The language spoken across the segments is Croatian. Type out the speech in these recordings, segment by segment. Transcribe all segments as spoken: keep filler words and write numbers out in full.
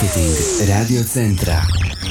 Marketing Radio Centra.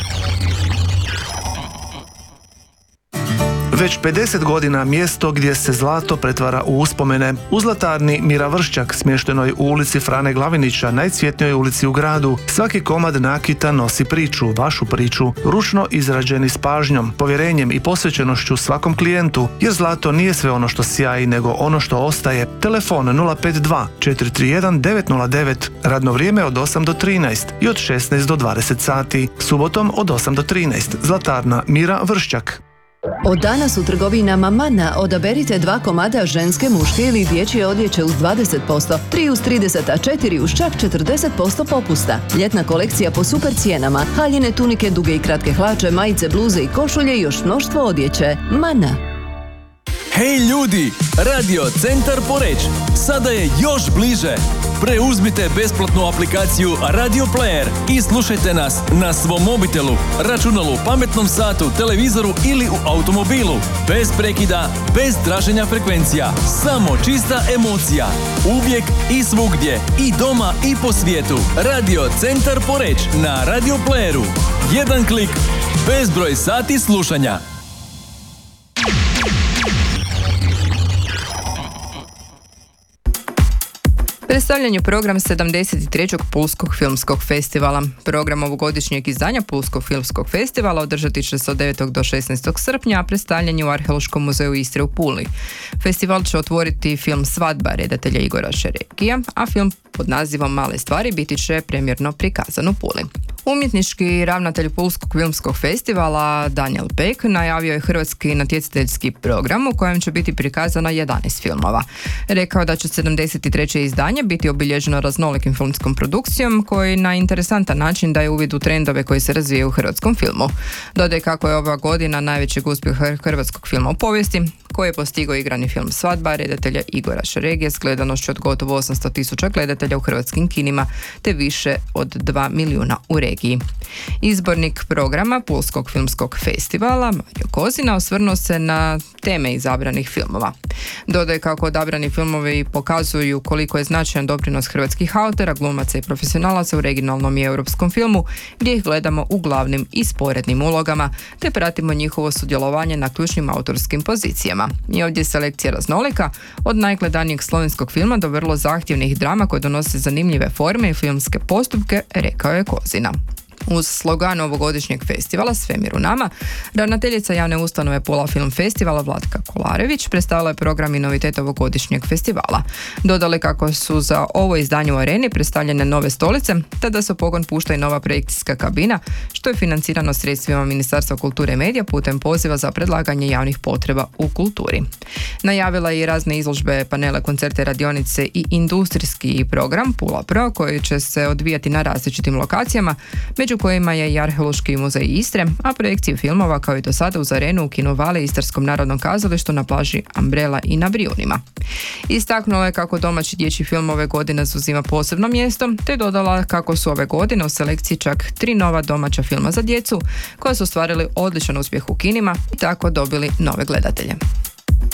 Već pedeset godina mjesto gdje se zlato pretvara u uspomene. U zlatarni Mira Vrščak, smještenoj u ulici Frane Glavinića, najcvjetnijoj ulici u gradu, svaki komad nakita nosi priču, vašu priču, ručno izrađeni s pažnjom, povjerenjem i posvećenošću svakom klijentu, jer zlato nije sve ono što sjaji, nego ono što ostaje. Telefon nula pet dva četiri tri jedan devet nula devet, radno vrijeme od osam do trinaest i od šesnaest do dvadeset sati, subotom od osam do trinaest. Zlatarna Mira Vrščak. Od danas u trgovinama Mana odaberite dva komada ženske, muške ili dječje odjeće uz dvadeset posto, tri uz trideset, a četiri uz čak četrdeset posto popusta. Ljetna kolekcija po super cijenama, haljine, tunike, duge i kratke hlače, majice, bluze i košulje i još mnoštvo odjeće. Mana. Hej ljudi, Radio Centar Poreč sada je još bliže. Preuzmite besplatnu aplikaciju Radio Player i slušajte nas na svom mobitelu, računalu, pametnom satu, televizoru ili u automobilu. Bez prekida, bez traženja frekvencija, samo čista emocija. Uvijek i svugdje, i doma i po svijetu. Radio Centar Poreč na Radio Playeru. Jedan klik, bezbroj sati slušanja. Predstavljen je program sedamdeset trećeg Pulskog filmskog festivala. Program ovogodišnjeg izdanja Pulskog filmskog festivala održati će se od devetog do šesnaestog srpnja, a predstavljen je u Arheološkom muzeju Istre u Puli. Festival će otvoriti film Svadba redatelja Igora Šeregija, a film pod nazivom Male stvari biti će premjerno prikazan u Puli. Umjetnički ravnatelj Pulskog filmskog festivala Daniel Pek najavio je hrvatski natjecateljski program u kojem će biti prikazano jedanaest filmova. Rekao da će sedamdeset treće izdanje biti obilježeno raznolikim filmskom produkcijom koji na interesantan način daje uvid u trendove koji se razvijaju u hrvatskom filmu. Dodaj kako je ova godina najvećeg uspjeha hrvatskog filma u povijesti, koji je postigao igrani film Svadba redatelja Igora Šeregija s gledanošću od gotovo osamsto tisuća gledatelja u hrvatskim kinima te više od dva milijuna u regiji. Izbornik programa Pulskog filmskog festivala Mario Kozina osvrnuo se na teme izabranih filmova. Dodaje kako odabrani filmovi pokazuju koliko je značajan doprinos hrvatskih autora, glumaca i profesionalaca u regionalnom i europskom filmu, gdje ih gledamo u glavnim i sporednim ulogama, te pratimo njihovo sudjelovanje na ključnim autorskim pozicijama. I ovdje je selekcija raznolika, od najgledanijeg slovenskog filma do vrlo zahtjevnih drama koje donose zanimljive forme i filmske postupke, rekao je Kozina. Uz slogan ovogodišnjeg festivala Svemir u nama, ravnateljica javne ustanove Pula Film Festivala Vlatka Kolarević predstavila je program i novitet ovogodišnjeg festivala. Dodali kako su za ovo izdanje u areni predstavljene nove stolice, te da se u pogon pušta i nova projekcijska kabina, što je financirano sredstvima Ministarstva kulture i medija putem poziva za predlaganje javnih potreba u kulturi. Najavila je i razne izložbe, panele, koncerte, radionice i industrijski program Pula Pro koji će se odvijati na različitim lokacijama, među kojima je i Arheološki muzej Istre, a projekcije filmova kao i do sada uz arenu u Kino Vale, Istarskom narodnom kazalištu, na plaži Umbrella i na Brijunima. Istaknula je kako domaći dječji film ove godine zauzima posebno mjesto, te dodala kako su ove godine u selekciji čak tri nova domaća filma za djecu koja su ostvarili odličan uspjeh u kinima i tako dobili nove gledatelje.